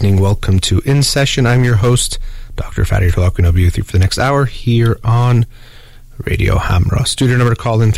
evening. Welcome to In Session. I'm your host, Dr. Fadi Tolakun. I'll be with you for the next hour here on Radio Hamra. Studio number to call in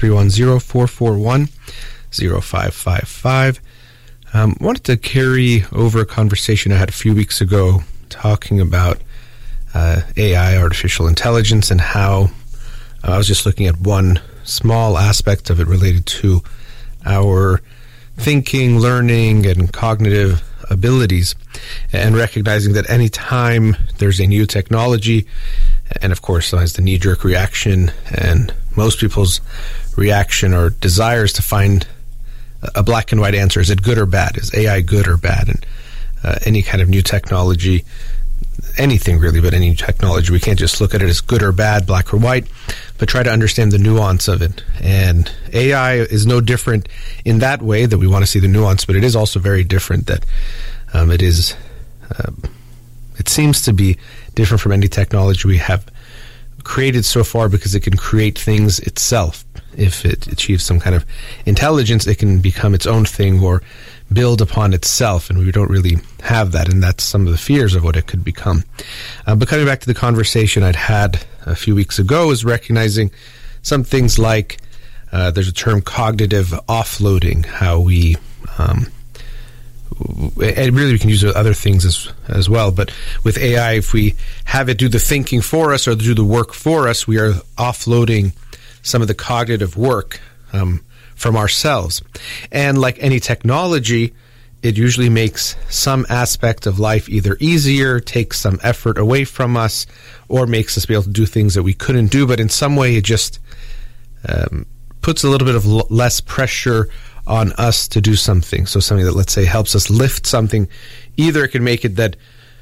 310-441-0555. Wanted to carry over a conversation I had a few weeks ago talking about AI, artificial intelligence, and how I was just looking at one small aspect of it related to our thinking, learning, and cognitive abilities, and recognizing that any time there's a new technology, and of course there's the knee-jerk reaction, and most people's reaction or desires to find a black and white answer. Is it good or bad? Is AI good or bad? And any kind of new technology, anything really, but any technology, we can't just look at it as good or bad, black or white, but try to understand the nuance of it. And AI is no different in that way, that we want to see the nuance, but it is also very different that it seems to be different from any technology we have created so far, because it can create things itself. If it achieves some kind of intelligence, it can become its own thing or build upon itself, and we don't really have that, and that's some of the fears of what it could become. But coming back to the conversation I'd had a few weeks ago, is recognizing some things like there's a term, cognitive offloading, how we and really we can use other things as well, but with AI, if we have it do the thinking for us or do the work for us, we are offloading some of the cognitive work from ourselves. And like any technology, it usually makes some aspect of life either easier, takes some effort away from us, or makes us be able to do things that we couldn't do, but in some way it just puts a little bit of less pressure on us to do something. So something that, let's say, helps us lift something. Either it can make it that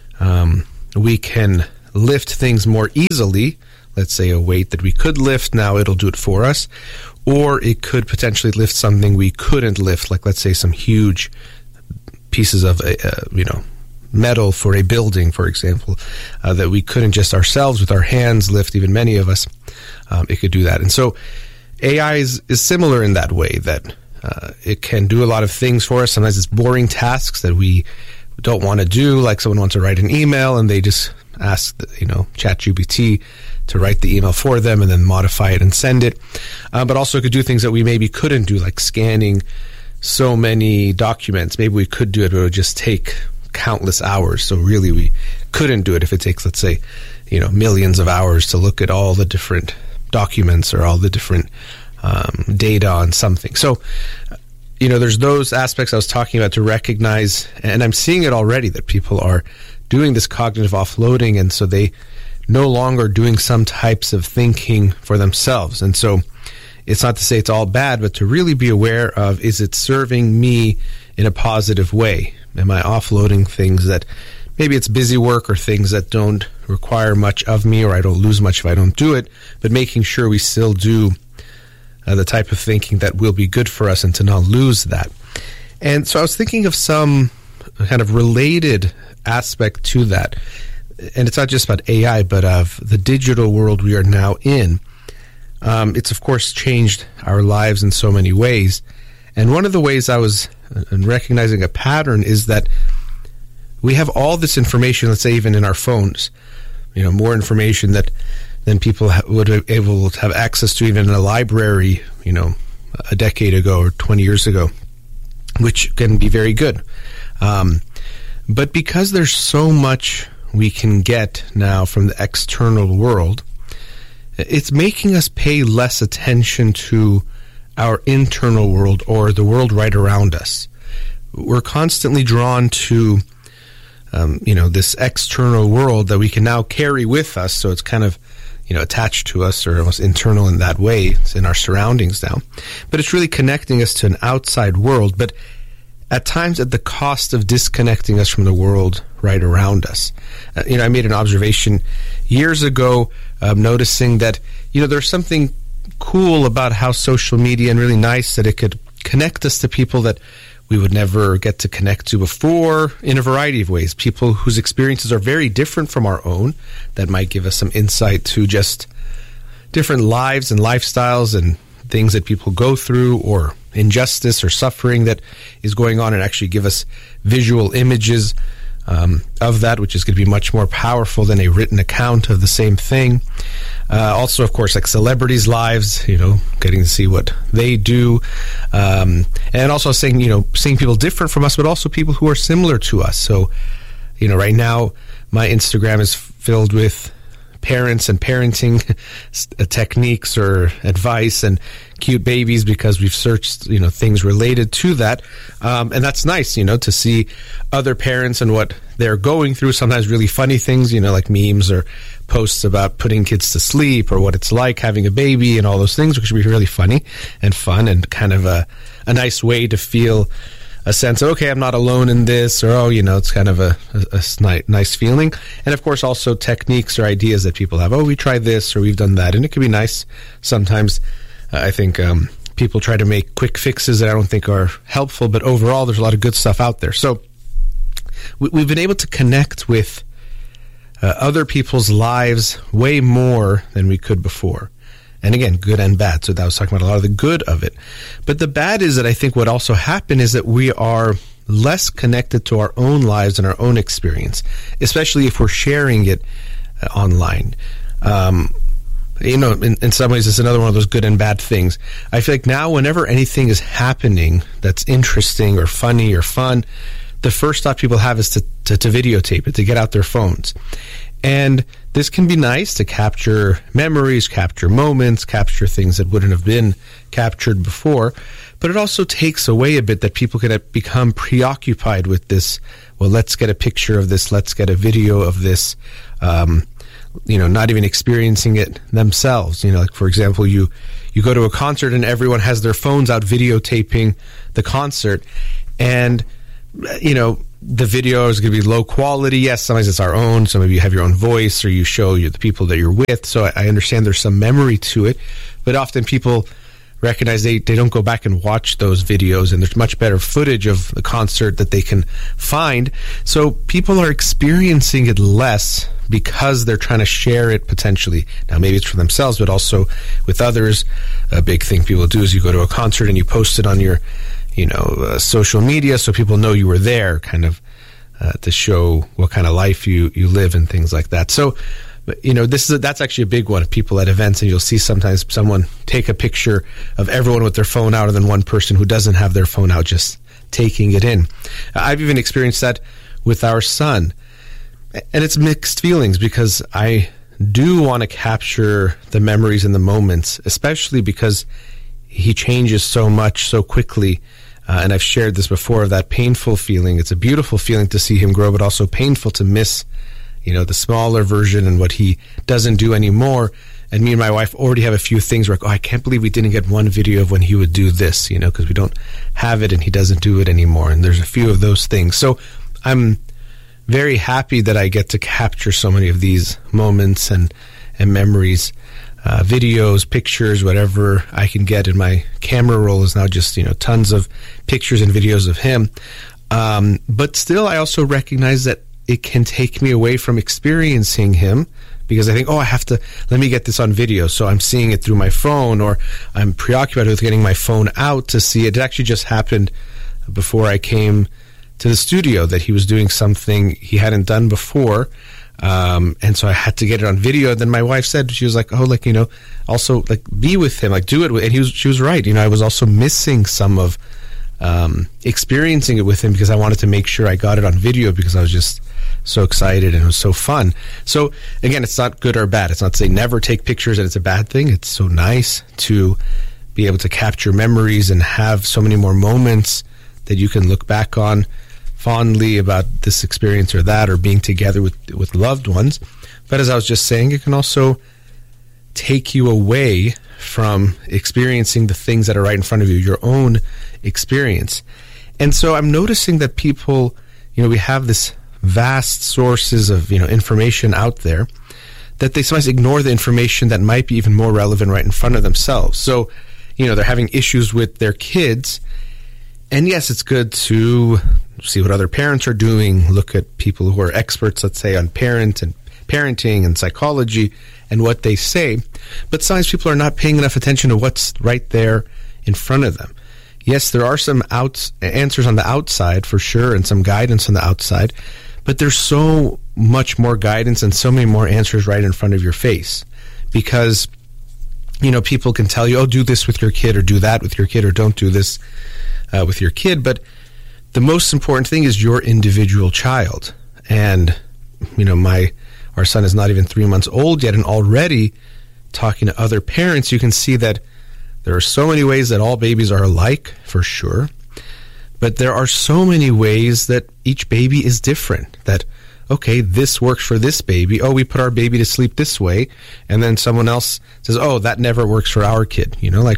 we can lift things more easily, let's say a weight that we could lift, now it'll do it for us, or it could potentially lift something we couldn't lift, like let's say some huge pieces of metal for a building, for example, that we couldn't just ourselves with our hands lift, even many of us. It could do that. And so AI is similar in that way, that it can do a lot of things for us. Sometimes it's boring tasks that we don't want to do, like someone wants to write an email and they just ask ChatGPT to write the email for them and then modify it and send it. But also it could do things that we maybe couldn't do, like scanning so many documents. Maybe we could do it, but it would just take countless hours. So really we couldn't do it if it takes, let's say, millions of hours to look at all the different documents or all the different data on something. So, there's those aspects I was talking about to recognize, and I'm seeing it already, that people are doing this cognitive offloading, and so they no longer doing some types of thinking for themselves. And so it's not to say it's all bad, but to really be aware of, is it serving me in a positive way? Am I offloading things that maybe it's busy work or things that don't require much of me, or I don't lose much if I don't do it, but making sure we still do the type of thinking that will be good for us and to not lose that. And so I was thinking of some kind of related aspect to that. And it's not just about AI, but of the digital world we are now in. It's, of course, changed our lives in so many ways. And one of the ways I was recognizing a pattern is that we have all this information, let's say even in our phones, more information than people would be able to have access to even in a library, a decade ago or 20 years ago, which can be very good. But because there's so much we can get now from the external world, it's making us pay less attention to our internal world or the world right around us. We're constantly drawn to this external world that we can now carry with us, so it's kind of attached to us, or almost internal in that way. It's in our surroundings now. But it's really connecting us to an outside world, but at times at the cost of disconnecting us from the world right around us. I made an observation years ago, noticing that, there's something cool about how social media, and really nice that it could connect us to people that we would never get to connect to before in a variety of ways. People whose experiences are very different from our own, that might give us some insight to just different lives and lifestyles and things that people go through, or injustice or suffering that is going on, and actually give us visual images of that, which is going to be much more powerful than a written account of the same thing. Also, of course, like celebrities' lives, getting to see what they do. And also seeing people different from us, but also people who are similar to us. So, right now, my Instagram is filled with parents and parenting techniques or advice and cute babies, because we've searched things related to that, and that's nice to see other parents and what they're going through. Sometimes really funny things, like memes or posts about putting kids to sleep or what it's like having a baby and all those things, which would be really funny and fun and kind of a nice way to feel a sense of, okay, I'm not alone in this, or, it's kind of a nice feeling. And of course, also techniques or ideas that people have. Oh, we tried this or we've done that. And it can be nice. Sometimes I think people try to make quick fixes that I don't think are helpful, but overall, there's a lot of good stuff out there. So we've been able to connect with other people's lives way more than we could before. And again, good and bad. So that was talking about a lot of the good of it. But the bad is that I think what also happened is that we are less connected to our own lives and our own experience, especially if we're sharing it online. In some ways, it's another one of those good and bad things. I feel like now whenever anything is happening that's interesting or funny or fun, the first thought people have is to videotape it, to get out their phones. And this can be nice to capture memories, capture moments, capture things that wouldn't have been captured before. But it also takes away a bit that people can become preoccupied with this. Well, let's get a picture of this. Let's get a video of this. Not even experiencing it themselves. Like, for example, you go to a concert and everyone has their phones out videotaping the concert. And, the video is going to be low quality. Yes, sometimes it's our own. So maybe you have your own voice or you show the people that you're with. So I understand there's some memory to it. But often people recognize they don't go back and watch those videos, and there's much better footage of the concert that they can find. So people are experiencing it less because they're trying to share it potentially. Now, maybe it's for themselves, but also with others. A big thing people do is you go to a concert and you post it on your social media so people know you were there, kind of to show what kind of life you live and things like that. So, that's actually a big one. People at events, and you'll see sometimes someone take a picture of everyone with their phone out, and then one person who doesn't have their phone out just taking it in. I've even experienced that with our son. And it's mixed feelings, because I do want to capture the memories and the moments, especially because he changes so much so quickly. And I've shared this before, of that painful feeling. It's a beautiful feeling to see him grow, but also painful to miss, the smaller version and what he doesn't do anymore. And me and my wife already have a few things where, I can't believe we didn't get one video of when he would do this, because we don't have it and he doesn't do it anymore. And there's a few of those things. So I'm very happy that I get to capture so many of these moments and memories, videos, pictures, whatever I can get. In my camera roll is now just, tons of pictures and videos of him. But still, I also recognize that it can take me away from experiencing him, because I think, let me get this on video. So I'm seeing it through my phone, or I'm preoccupied with getting my phone out to see it. It actually just happened before I came to the studio, that he was doing something he hadn't done before. And so I had to get it on video. And then my wife said, she was like, also be with him, do it. And she was right. I was also missing some of experiencing it with him, because I wanted to make sure I got it on video, because I was just so excited and it was so fun. So again, it's not good or bad. It's not to say never take pictures and it's a bad thing. It's so nice to be able to capture memories and have so many more moments that you can look back on fondly about this experience or that, or being together with loved ones. But as I was just saying, it can also take you away from experiencing the things that are right in front of you, your own experience. And so I'm noticing that people, we have this vast sources of, information out there, that they sometimes ignore the information that might be even more relevant right in front of themselves. So, they're having issues with their kids. And yes, it's good to see what other parents are doing, look at people who are experts, let's say, on parenting and psychology and what they say. But sometimes people are not paying enough attention to what's right there in front of them. Yes, there are some answers on the outside for sure, and some guidance on the outside. But there's so much more guidance and so many more answers right in front of your face. Because, people can tell you, oh, do this with your kid, or do that with your kid, or don't do this with your kid. But the most important thing is your individual child. And, our son is not even 3 months old yet, and already talking to other parents, you can see that there are so many ways that all babies are alike, for sure. But there are so many ways that each baby is different. That, okay, this works for this baby. Oh, we put our baby to sleep this way. And then someone else says, oh, that never works for our kid.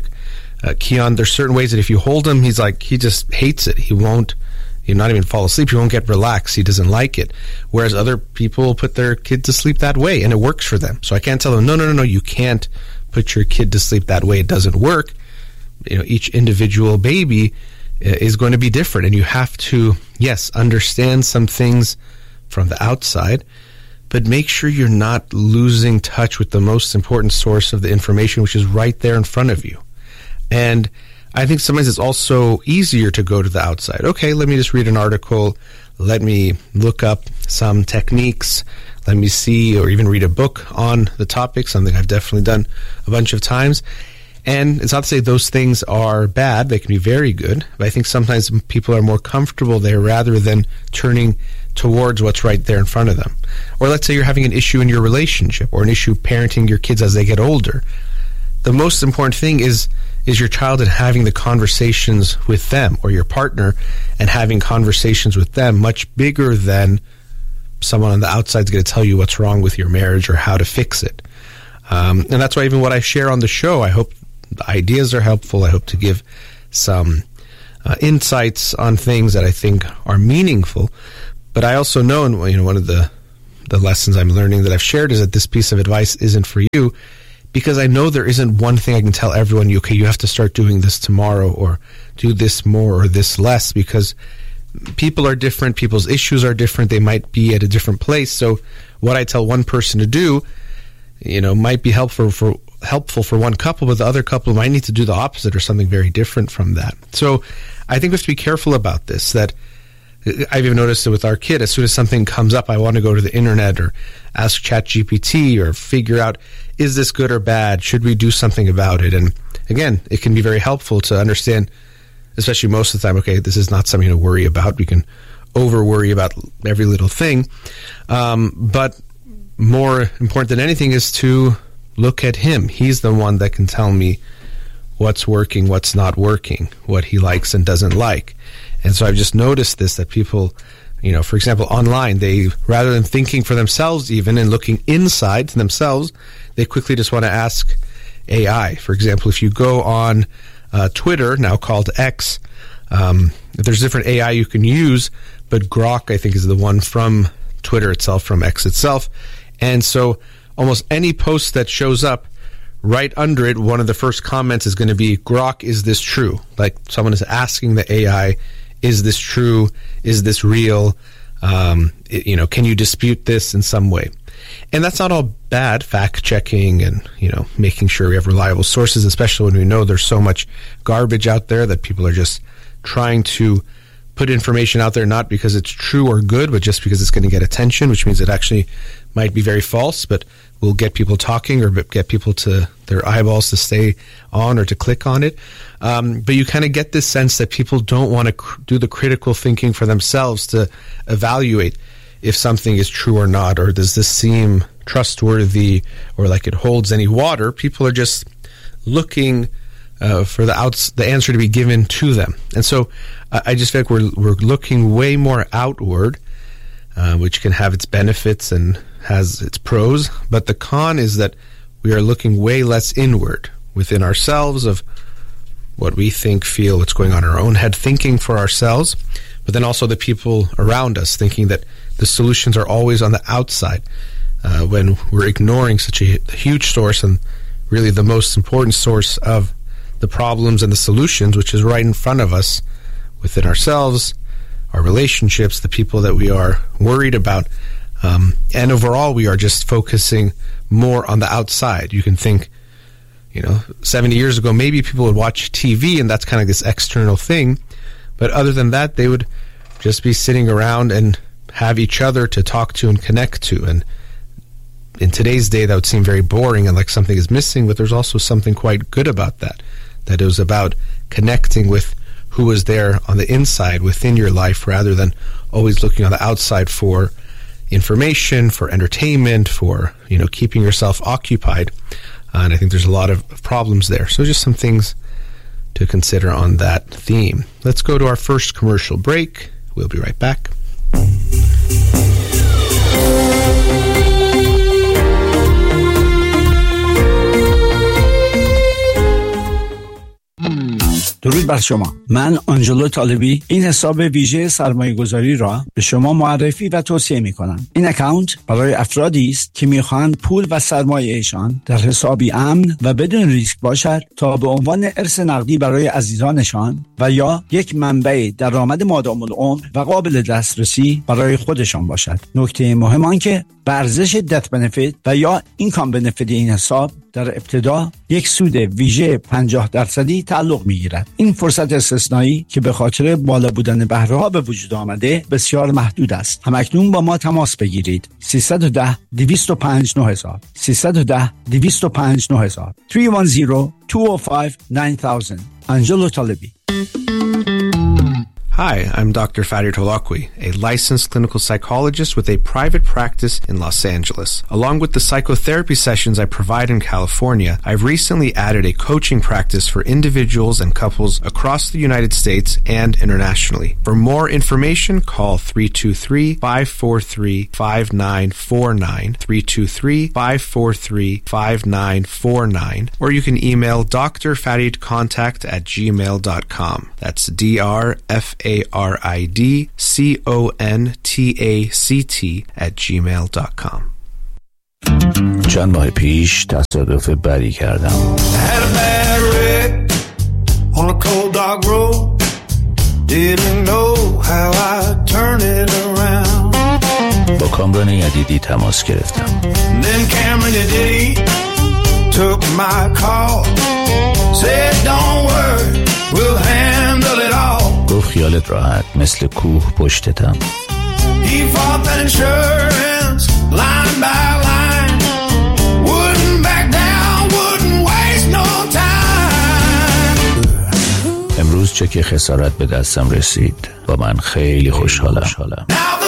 Keon, there's certain ways that if you hold him, he just hates it. He won't, not even fall asleep. He won't get relaxed. He doesn't like it. Whereas other people put their kid to sleep that way, and it works for them. So I can't tell them, no, you can't put your kid to sleep that way. It doesn't work. Each individual baby is going to be different, and you have to, yes, understand some things from the outside, but make sure you're not losing touch with the most important source of the information, which is right there in front of you. And I think sometimes it's also easier to go to the outside. Okay, let me just read an article. Let me look up some techniques. Let me see, or even read a book on the topic, something I've definitely done a bunch of times. And it's not to say those things are bad. They can be very good. But I think sometimes people are more comfortable there rather than turning towards what's right there in front of them. Or let's say you're having an issue in your relationship, or an issue parenting your kids as they get older. The most important thing is your child and having the conversations with them, or your partner and having conversations with them, much bigger than someone on the outside is going to tell you what's wrong with your marriage or how to fix it. And that's why even what I share on the show, I hope the ideas are helpful. I hope to give some insights on things that I think are meaningful. But I also know, and one of the lessons I'm learning that I've shared is that this piece of advice isn't for you, because I know there isn't one thing I can tell everyone, okay, you have to start doing this tomorrow, or do this more or this less, because people are different, people's issues are different, they might be at a different place. So what I tell one person to do, might be helpful for one couple, but the other couple might need to do the opposite or something very different from that. So I think we have to be careful about this, that I've even noticed it with our kid. As soon as something comes up, I want to go to the internet or ask ChatGPT or figure out, is this good or bad? Should we do something about it? And again, it can be very helpful to understand, especially most of the time, okay, this is not something to worry about. We can over-worry about every little thing. But more important than anything is to look at him. He's the one that can tell me what's working, what's not working, what he likes and doesn't like. And so I've just noticed this, that people, for example, online, they, rather than thinking for themselves even and looking inside to themselves, they quickly just want to ask AI. For example, if you go on Twitter, now called X, there's different AI you can use, but Grok, I think, is the one from Twitter itself, from X itself. And so almost any post that shows up, right under it, one of the first comments is going to be, Grok, is this true? Like someone is asking the AI, is this true? Is this real? Can you dispute this in some way? And that's not all bad, fact-checking and, making sure we have reliable sources, especially when we know there's so much garbage out there that people are just trying to put information out there, not because it's true or good, but just because it's going to get attention, which means it actually might be very false, but will get people talking or get people to their eyeballs to stay on or to click on it. But you kind of get this sense that people don't want to do the critical thinking for themselves to evaluate if something is true or not, or does this seem trustworthy or like it holds any water. People are just looking for the answer to be given to them. And so I just feel like we're looking way more outward, which can have its benefits and has its pros. But the con is that we are looking way less inward within ourselves of what we think, feel, what's going on in our own head, thinking for ourselves, but then also the people around us, thinking that the solutions are always on the outside, when we're ignoring such a huge source and really the most important source of the problems and the solutions, which is right in front of us within ourselves, our relationships, the people that we are worried about. And overall, we are just focusing more on the outside. You can think, 70 years ago, maybe people would watch TV and that's kind of this external thing. But other than that, they would just be sitting around and have each other to talk to and connect to. And in today's day, that would seem very boring and like something is missing, but there's also something quite good about that. That it was about connecting with who is there on the inside within your life rather than always looking on the outside for information, for entertainment, for, keeping yourself occupied. And I think there's a lot of problems there. So just some things to consider on that theme. Let's go to our first commercial break. We'll be right back. درود بر شما. من آنجلو طالبی این حساب ویژه سرمایه‌گذاری را به شما معرفی و توصیه می‌کنم. این اکانت برای افرادی است که می‌خواهند پول و سرمایه‌شان در حسابی امن و بدون ریسک باشد تا به عنوان ارث نقدی برای عزیزانشان و یا یک منبع درآمد مادام العمر و قابل دسترسی برای خودشان باشد. نکته مهم آن که به ارزش دت بنفیت و یا اینکام بنفیت این حساب در ابتدا یک سود ویژه 50% تعلق می‌گیرد. این فرصت استثنایی که به خاطر بالا بودن بهره‌ها به وجود آمده بسیار محدود است. همکنون با ما تماس بگیرید. 310-205-9000 310-205-9000 310-205-9000 Angelo Talebi. Hi, I'm Dr. Farid Holakwi, a licensed clinical psychologist with a private practice in Los Angeles. Along with the psychotherapy sessions I provide in California, I've recently added a coaching practice for individuals and couples across the United States and internationally. For more information, call 323-543-5949, 323-543-5949, or you can email drfaridcontact@gmail.com. That's DRFARIDCONTACT@gmail.com. چند ماه پیش تصادف بدی کردم. Had a bad wreck on a cold dark road. Didn't know how I'd turn it around. با کامران یدیدی تماس گرفتم. Then Cameron Yedidi took my call. Said don't worry, we'll handle it all. گفت خیالت راحت، مثل کوه پشتتم. He fought that insurance line by line. Wouldn't back down, wouldn't waste no time. امروز چک خسارت به دستم رسید و من خیلی خوشحالم. Now